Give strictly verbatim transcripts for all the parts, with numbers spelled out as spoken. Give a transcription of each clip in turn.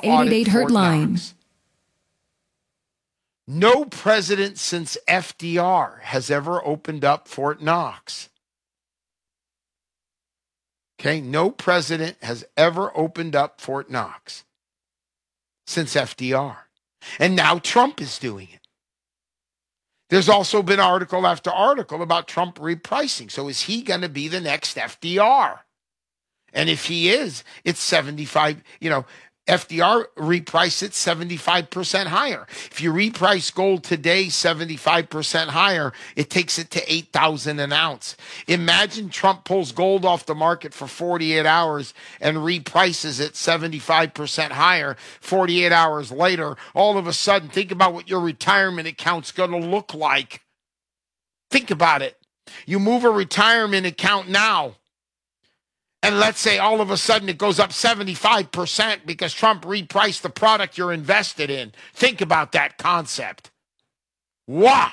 eight eight eight Hurt line. No president since F D R has ever opened up Fort Knox. Okay, no president has ever opened up Fort Knox since F D R. And now Trump is doing it. There's also been article after article about Trump repricing. So is he going to be the next F D R? And if he is, it's seventy-five, you know, F D R repriced it seventy-five percent higher. If you reprice gold today seventy-five percent higher, it takes it to eight thousand an ounce. Imagine Trump pulls gold off the market for forty-eight hours and reprices it seventy-five percent higher. forty-eight hours later, all of a sudden, think about what your retirement account's going to look like. Think about it. You move a retirement account now, and let's say all of a sudden it goes up seventy-five percent because Trump repriced the product you're invested in. Think about that concept. Wow.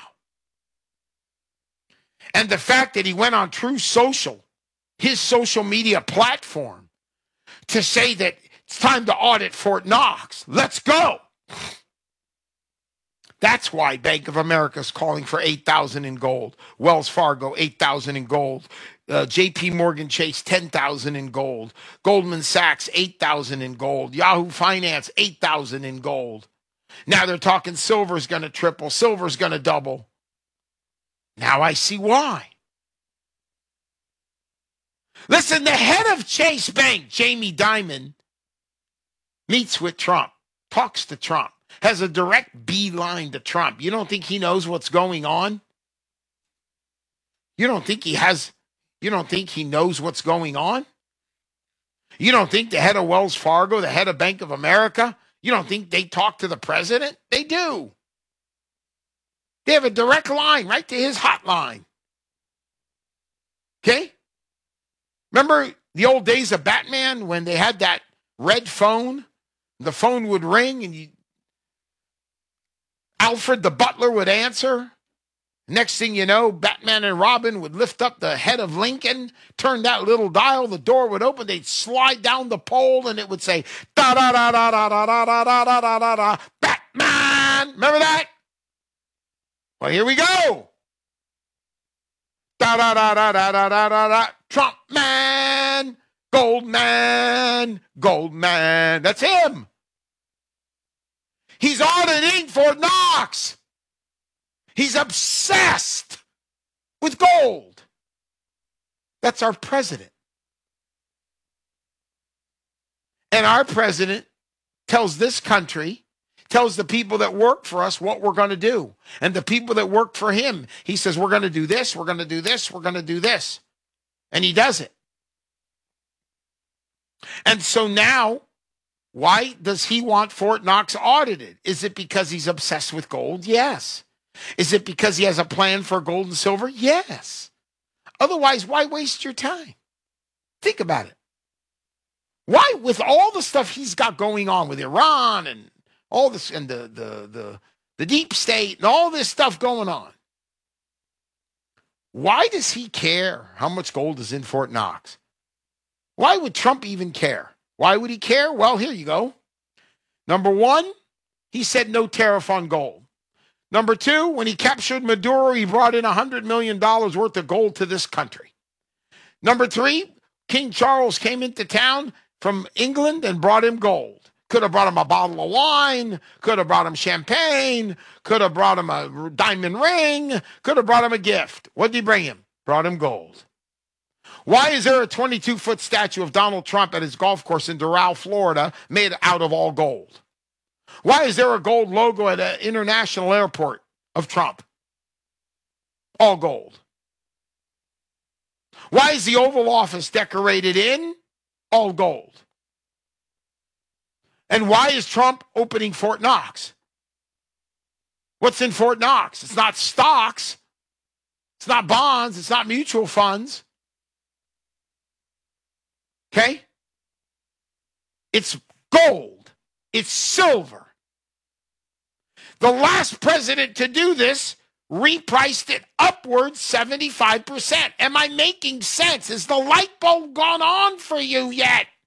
And the fact that he went on True Social, his social media platform, to say that it's time to audit Fort Knox. Let's go. That's why Bank of America is calling for eight thousand in gold. Wells Fargo, eight thousand in gold. Uh, J P Morgan Chase, ten thousand in gold. Goldman Sachs, eight thousand in gold. Yahoo Finance, eight thousand in gold. Now they're talking silver's going to triple. Silver's going to double. Now I see why. Listen, the head of Chase Bank, Jamie Dimon, meets with Trump, talks to Trump, has a direct beeline to Trump. You don't think he knows what's going on? You don't think he has... You don't think he knows what's going on? You don't think the head of Wells Fargo, the head of Bank of America, you don't think they talk to the president? They do. They have a direct line right to his hotline. Okay? Remember the old days of Batman when they had that red phone? The phone would ring and you, Alfred the butler would answer. Next thing you know, Batman and Robin would lift up the head of Lincoln, turn that little dial, the door would open, they'd slide down the pole, and it would say, da da da da da da da da da da da da da, Batman! Remember that? Well, here we go. Da da da da da da da da da, Trump man, gold man, gold man. That's him. He's auditing Fort Knox. He's obsessed with gold. That's our president. And our president tells this country, tells the people that work for us what we're going to do. And the people that work for him, he says, we're going to do this, we're going to do this, we're going to do this. And he does it. And so now, why does he want Fort Knox audited? Is it because he's obsessed with gold? Yes. Is it because he has a plan for gold and silver? Yes. Otherwise, why waste your time? Think about it. Why, with all the stuff he's got going on with Iran and all this and the the the, the deep state and all this stuff going on, why does he care how much gold is in Fort Knox? Why would Trump even care? Why would he care? Well, here you go. Number one, he said no tariff on gold. Number two, when he captured Maduro, he brought in one hundred million dollars worth of gold to this country. Number three, King Charles came into town from England and brought him gold. Could have brought him a bottle of wine, could have brought him champagne, could have brought him a diamond ring, could have brought him a gift. What did he bring him? Brought him gold. Why is there a twenty-two foot statue of Donald Trump at his golf course in Doral, Florida, made out of all gold? Why is there a gold logo at an international airport of Trump? All gold. Why is the Oval Office decorated in all gold? And why is Trump opening Fort Knox? What's in Fort Knox? It's not stocks. It's not bonds. It's not mutual funds. Okay? It's gold. It's silver. The last president to do this repriced it upwards seventy-five percent. Am I making sense? Has the light bulb gone on for you yet?